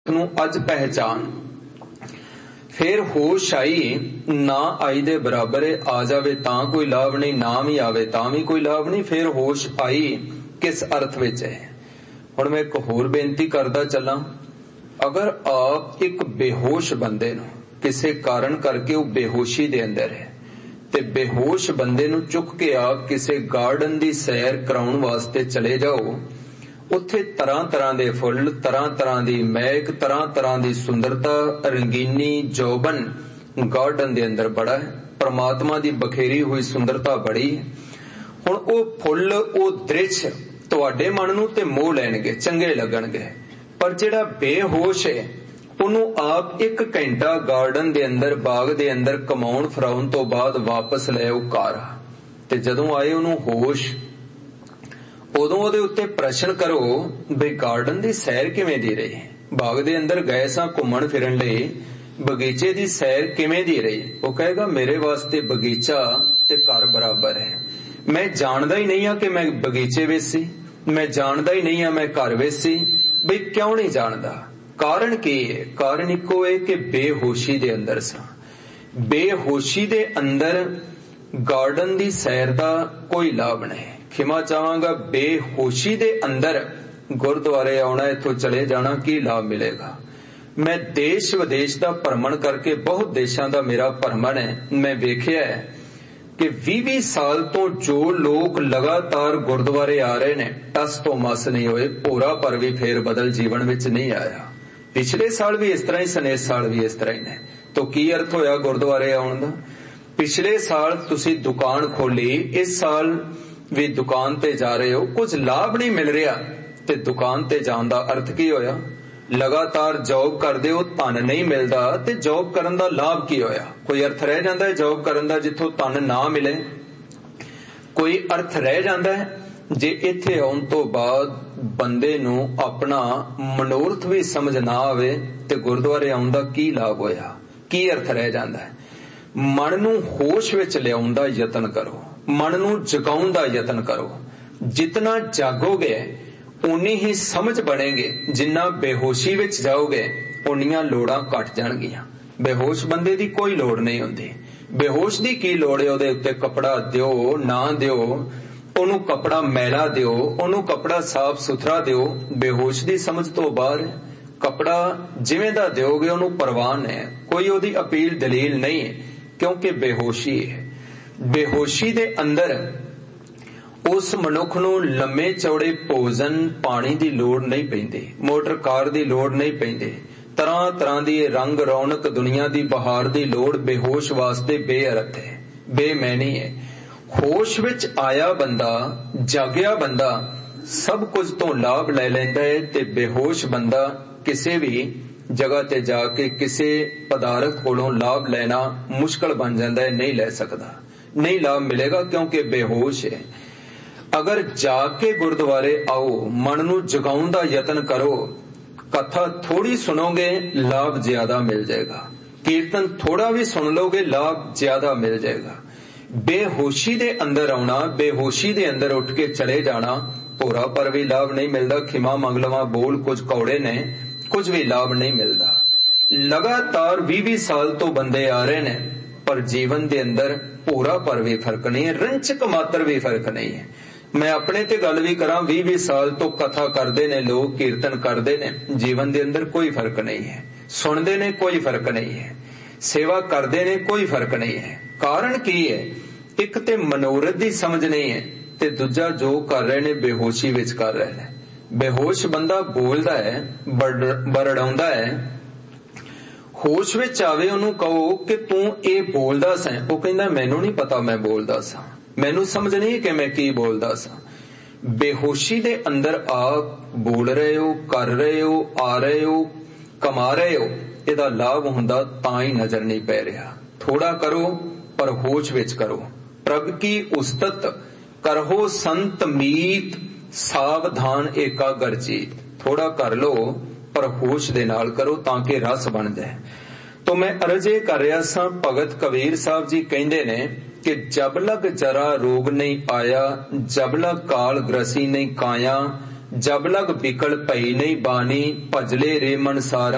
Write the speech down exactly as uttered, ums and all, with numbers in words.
ਨੂੰ ਅੱਜ ਪਹਿਚਾਨ। फिर होश आई ना आई दे बराबर है, आ जावे तां कोई लाभ नहीं, ना भी आवे तां भी कोई लाभ नहीं। फिर होश आई किस अर्थ विच है। हुण मैं एक होर बेनती करदा चलां, अगर आप एक बेहोश बंदे नूं किसी कारण करके वो बेहोशी दे अंदर है ते बेहोश बंदे नूं चुक के आप किसी गार्डन दी सैर कराउण वास्ते चले जाओ, उत्थे तरह तरह दे फुल, तरह तरह दी महक, तरह तरह दी सुंदरता, रंगीनी, जौबन गार्डन दे अंदर बड़ा है। परमात्मा दी बखेरी हुई सुंदरता बड़ी है। हुण ओ फुल, ओ दृश्य तुहाडे मन नूं ते मोह लैणगे, चंगे लगणगे, पर जिहड़ा बेहोश है उहनूं आप एक घंटा गार्डन दे अंदर, बाग दे अंदर कमाउण फराउण तो बाद वापस ले आओ घर, ते जदों आए उहनूं होश, उदों ਉਹਦੇ ਉੱਤੇ ਪ੍ਰਸ਼ਨ ਕਰੋ ਵੀ ਗਾਰਡਨ ਦੀ ਸੈਰ ਕਿਵੇਂ ਦੀ ਰਹੀ, ਬਾਗ ਦੇ ਅੰਦਰ ਗਏ ਸਾਂ ਘੁੰਮਣ ਫਿਰਨ ਲਈ, ਬਗੀਚੇ ਦੀ ਸੈਰ ਕਿਵੇਂ ਦੀ ਰਹੀ। ਉਹ ਕਹੇਗਾ ਮੇਰੇ ਵਾਸਤੇ ਬਗੀਚਾ ਤੇ ਘਰ ਬਰਾਬਰ ਹੈ। ਮੈਂ ਜਾਣਦਾ ਹੀ ਨਹੀਂ ਆ ਕਿ ਮੈਂ ਬਗੀਚੇ ਵਿੱਚ ਸੀ, ਮੈਂ ਜਾਣਦਾ ਹੀ ਨਹੀਂ ਆ ਮੈਂ ਘਰ ਵਿੱਚ ਸੀ। ਬਈ ਕਿਉਂ ਨਹੀਂ ਜਾਣਦਾ? ਕਾਰਨ ਕੀ ਹੈ? ਕਾਰਨ ਇੱਕੋ ਹੈ ਕਿ ਬੇਹੋਸ਼ੀ ਦੇ ਅੰਦਰ ਸਾਂ। ਬੇਹੋਸ਼ੀ ਦੇ ਅੰਦਰ ਗਾਰਡਨ ਦੀ ਸੈਰ ਦਾ ਕੋਈ ਲਾਭ ਨਹੀਂ। ਖਿਮਾ ਚਾਹਾਂਗਾ, ਬੇਹੋਸ਼ੀ ਦੇ ਅੰਦਰ ਗੁਰਦੁਆਰੇ ਆਉਣਾ, ਇੱਥੋਂ ਚਲੇ ਜਾਣਾ, ਕੀ ਲਾਭ ਮਿਲੇਗਾ? ਮੈਂ ਦੇਸ਼ ਵਿਦੇਸ਼ ਦਾ ਭਰਮਣ ਕਰਕੇ, ਬਹੁਤ ਦੇਸ਼ਾਂ ਦਾ ਮੇਰਾ ਭਰਮਣ ਹੈ, ਮੈਂ ਵੇਖਿਆ ਹੈ ਕਿ ਵੀਹ ਵੀਹ ਸਾਲ ਤੋਂ ਜੋ ਲੋਕ ਲਗਾਤਾਰ ਗੁਰਦੁਆਰੇ ਆ ਰਹੇ ਨੇ, ਟਸ ਤੋਂ ਮਸ ਨਹੀਂ ਹੋਏ, ਭੋਰਾ ਪਰ ਵੀ ਫੇਰ ਬਦਲ ਜੀਵਨ ਵਿੱਚ ਨਹੀਂ ਆਇਆ। ਪਿਛਲੇ ਸਾਲ ਵੀ ਇਸ ਤਰ੍ਹਾਂ ਹੀ ਸਨ, ਇਸ ਸਾਲ ਵੀ ਇਸ ਤਰ੍ਹਾਂ ਹੀ ਨੇ। ਤਾਂ ਕੀ ਅਰਥ ਹੋਇਆ ਗੁਰਦੁਆਰੇ ਆਉਣ ਦਾ? ਪਿਛਲੇ ਸਾਲ ਤੁਸੀਂ ਦੁਕਾਨ ਖੋਲੀ, ਇਸ ਸਾਲ ਵੀ ਦੁਕਾਨ ਤੇ ਜਾ ਰਹੇ ਹੋ, ਕੁਝ ਲਾਭ ਨਹੀਂ ਮਿਲ ਰਿਹਾ, ਤੇ ਦੁਕਾਨ ਤੇ ਜਾਣ ਦਾ ਅਰਥ ਕੀ ਹੋਇਆ? ਲਗਾਤਾਰ ਜੌਬ ਕਰਦੇ ਹੋ, ਧਨ ਨਹੀਂ ਮਿਲਦਾ, ਤੇ ਜੌਬ ਕਰਨ ਦਾ ਲਾਭ ਕੀ ਹੋਇਆ? ਕੋਈ ਅਰਥ ਰਹਿ ਜਾਂਦਾ ਹੈ ਜੌਬ ਕਰਨ ਦਾ ਜਿੱਥੋਂ ਧਨ ਨਾ ਮਿਲੇ? ਕੋਈ ਅਰਥ ਰਹਿ ਜਾਂਦਾ ਹੈ? ਜੇ ਇੱਥੇ ਆਉਣ ਤੋਂ ਬਾਅਦ ਬੰਦੇ ਨੂੰ ਆਪਣਾ ਮਨੋਰਥ ਵੀ ਸਮਝ ਨਾ ਆਵੇ ਤੇ ਗੁਰਦੁਆਰੇ ਆਉਣ ਦਾ ਕੀ ਲਾਭ ਹੋਇਆ? ਕੀ ਅਰਥ ਰਹਿ ਜਾਂਦਾ ਹੈ? ਮਨ ਨੂੰ ਹੋਸ਼ ਵਿੱਚ ਲਿਆਉਣ ਦਾ ਯਤਨ ਕਰੋ, ਮਨ ਨੂੰ ਜਗਾਉਣ ਦਾ ਯਤਨ ਕਰੋ। ਜਿਤਨਾ ਜਾਗੋਗੇ ਉਨੀ ਹੀ ਸਮਝ ਬਣੇਗੇ, ਜਿੰਨਾ ਬੇਹੋਸ਼ੀ ਵਿੱਚ ਜਾਓਗੇ ਉਨੀਆਂ ਲੋੜਾਂ ਘਟ ਜਾਣਗੀਆਂ। ਬੇਹੋਸ਼ ਬੰਦੇ ਦੀ ਕੋਈ ਲੋੜ ਨਹੀਂ ਹੁੰਦੀ। ਬੇਹੋਸ਼ ਦੀ ਕੀ ਲੋੜ ਹੈ? ਉਹਦੇ ਉੱਤੇ ਕੱਪੜਾ ਦਿਓ ਨਾ ਦਿਓ, ਉਹਨੂੰ ਕੱਪੜਾ ਮੈਲਾ ਦਿਓ, ਉਹਨੂੰ ਕੱਪੜਾ ਸਾਫ਼ ਸੁਥਰਾ ਦਿਓ, ਬੇਹੋਸ਼ ਦੀ ਸਮਝ ਤੋਂ ਬਾਹਰ ਹੈ। ਕੱਪੜਾ ਜਿਵੇਂ ਦਾ ਦਿਓਗੇ ਉਹਨੂੰ ਪ੍ਰਵਾਨ ਹੈ, ਕੋਈ ਉਹਦੀ ਅਪੀਲ ਦਲੀਲ ਨਹੀਂ ਹੈ, ਕਿਉਂਕਿ ਬੇਹੋਸ਼ੀ ਹੈ। ਬੇਹੋਸ਼ੀ ਦੇ ਅੰਦਰ ਉਸ ਮਨੁੱਖ ਨੂੰ ਲੰਮੇ ਚੌੜੇ ਭੋਜਨ ਪਾਣੀ ਦੀ ਲੋੜ ਨਹੀਂ ਪੈਂਦੀ, ਮੋਟਰ ਕਾਰ ਦੀ ਲੋੜ ਨਹੀਂ ਪੈਂਦੀ, ਤਰ੍ਹਾਂ ਤਰ੍ਹਾਂ ਦੀ ਰੰਗ ਰੌਣਕ ਦੁਨੀਆ ਦੀ ਬਹਾਰ ਦੀ ਲੋੜ ਬੇਹੋਸ਼ ਵਾਸਤੇ ਬੇਅਰਥ ਹੈ, ਬੇਮੈਨੀ ਹੈ। ਹੋਸ਼ ਵਿੱਚ ਆਇਆ ਬੰਦਾ, ਜਾਗਿਆ ਬੰਦਾ ਸਭ ਕੁਝ ਤੋਂ ਲਾਭ ਲੈ ਲੈਂਦਾ ਹੈ, ਤੇ ਬੇਹੋਸ਼ ਬੰਦਾ ਕਿਸੇ ਵੀ ਜਗ੍ਹਾ ਤੇ ਜਾ ਕੇ ਕਿਸੇ ਪਦਾਰਥ ਕੋਲੋਂ ਲਾਭ ਲੈਣਾ ਮੁਸ਼ਕਲ ਬਣ ਜਾਂਦਾ ਹੈ, ਨਹੀਂ ਲੈ ਸਕਦਾ, ਨਹੀਂ ਲਾਭ ਮਿਲੇਗਾ, ਕਿਉਂਕਿ ਬੇਹੋਸ਼ ਹੈ। ਅਗਰ ਜਾ ਕੇ ਗੁਰਦੁਆਰੇ ਆਓ, ਮਨ ਨੂੰ ਜਗਾਉਣ ਦਾ ਯਤਨ ਕਰੋ, ਕਥਾ ਥੋੜੀ ਸੁਣੋਗੇ ਲਾਭ ਜ਼ਿਆਦਾ ਮਿਲ ਜਾਏਗਾ, ਕੀਰਤਨ ਥੋੜਾ ਵੀ ਸੁਣ ਲੋਗੇ ਲਾਭ ਜ਼ਿਆਦਾ ਮਿਲ ਜਾਏਗਾ। ਬੇਹੋਸ਼ੀ ਦੇ ਅੰਦਰ ਆਉਣਾ, ਬੇਹੋਸ਼ੀ ਦੇ ਅੰਦਰ ਉੱਠ ਕੇ ਚਲੇ ਜਾਣਾ, ਭੋਰਾ ਪਰ ਵੀ ਲਾਭ ਨਹੀਂ ਮਿਲਦਾ। ਖਿਮਾ ਮੰਗ ਲਵਾਂ, ਬੋਲ ਕੁਝ ਕੌੜੇ ਨੇ, ਕੁਝ ਵੀ ਲਾਭ ਨਹੀਂ ਮਿਲਦਾ। ਲਗਾਤਾਰ ਵੀਹ ਵੀਹ ਸਾਲ ਤੋਂ ਬੰਦੇ ਆ ਰਹੇ ਨੇ, ਪਰ ਜੀਵਨ ਦੇ ਅੰਦਰ ਭੋਰਾ ਪਰ ਵੀ ਫਰਕ ਨਹੀਂ ਹੈ, ਰੰਚਕ ਮਾਤਰ ਵੀ ਫਰਕ ਨਹੀਂ ਹੈ। ਮੈਂ ਆਪਣੇ ਤੇ ਗੱਲ ਵੀ ਕਰਾਂ, ਵੀਹ ਵੀਹ ਸਾਲ ਤੋਂ ਕਥਾ ਕਰਦੇ ਨੇ ਲੋਕ, ਕੀਰਤਨ ਕਰਦੇ ਨੇ, ਜੀਵਨ ਦੇ ਅੰਦਰ ਕੋਈ ਫਰਕ ਨਹੀਂ ਹੈ। ਸੁਣਦੇ ਨੇ, ਕੋਈ ਫਰਕ ਨਹੀਂ ਹੈ। ਸੇਵਾ ਕਰਦੇ ਨੇ, ਕੋਈ ਫਰਕ ਨਹੀਂ ਹੈ। ਕਾਰਨ ਕੀ ਹੈ? ਇੱਕ ਤੇ ਮਨੋਰਥ ਦੀ ਸਮਝ ਨਹੀਂ ਹੈ, ਤੇ ਦੂਜਾ ਜੋ ਕਰ ਰਹੇ ਨੇ ਬੇਹੋਸ਼ੀ ਵਿੱਚ ਕਰ ਰਹੇ ਨੇ। ਬੇਹੋਸ਼ ਬੰਦਾ ਬੋਲਦਾ ਹੈ, ਬਰੜਾਉਂਦਾ ਹੈ। ਹੋਸ਼ ਵਿੱਚ ਆਵੇ, ਉਹਨੂੰ ਕਹੋ ਕਿ ਤੂੰ ਇਹ ਬੋਲਦਾ ਸਾਂ, ਉਹ ਕਹਿੰਦਾ ਮੈਨੂੰ ਨਹੀਂ ਪਤਾ ਮੈਂ ਬੋਲਦਾ ਸਾਂ, ਮੈਨੂੰ ਸਮਝ ਨਹੀਂ ਕਿ ਮੈਂ ਕੀ ਬੋਲਦਾ ਸਾਂ। ਬੇਹੋਸ਼ੀ ਦੇ ਅੰਦਰ ਆਪ ਬੋਲ ਰਹੇ ਹੋ, ਕਰ ਰਹੇ ਹੋ, ਆ ਰਹੇ ਹੋ, ਕਮਾ ਰਹੇ ਹੋ, ਇਹਦਾ ਲਾਭ ਹੁੰਦਾ ਤਾਂ ਹੀ ਨਜ਼ਰ ਨਹੀਂ ਪੈ ਰਿਹਾ। ਥੋੜਾ ਕਰੋ ਪਰ ਹੋਸ਼ ਵਿੱਚ ਕਰੋ। ਪ੍ਰਭ ਕੀ ਉਸਤਤ ਕਰਹੋ ਸੰਤ ਮੀਤ, ਸਾਵਧਾਨ ਏਕਾਗਰ ਜੀਤ। ਥੋੜਾ ਕਰ ਲੋ ਪਰ ਹੋਸ਼ ਦੇ ਨਾਲ ਕਰੋ ਤਾਂ ਕਿ ਰਸ ਬਣ ਜਾਏ। तो मैं अर्जे कर रहा सा, भगत कबीर साहब जी कहते ने कि जब लग जरा रोग नहीं आया, जब लग काल ग्रसी नहीं काया, जब लग बिकल भई नहीं बानी, भजले रे मन सारंग